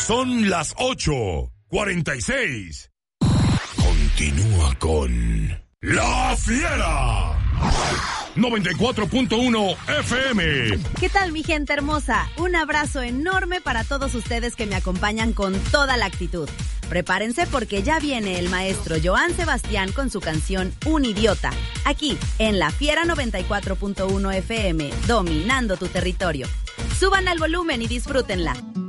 Son las 8:46. Continúa con La Fiera. 94.1 FM. ¿Qué tal, mi gente hermosa? Un abrazo enorme para todos ustedes que me acompañan con toda la actitud. Prepárense porque ya viene el maestro Joan Sebastián con su canción Un Idiota, aquí en La Fiera 94.1 FM, dominando tu territorio. Suban al volumen y disfrútenla.